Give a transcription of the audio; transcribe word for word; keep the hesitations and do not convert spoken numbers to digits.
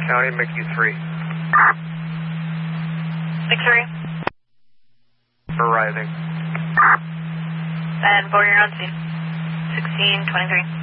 County, Mickey three. six three. Arriving. And Boyer on scene. sixteen twenty-three.